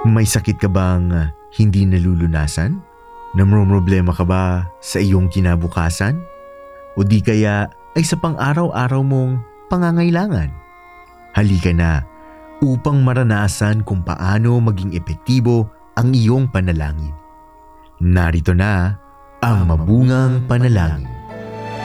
May sakit ka bang hindi nalulunasan? Namroblema ka ba sa iyong kinabukasan? O di kaya ay sa pang-araw-araw mong pangangailangan? Halika na upang maranasan kung paano maging epektibo ang iyong panalangin. Narito na ang mabungang panalangin.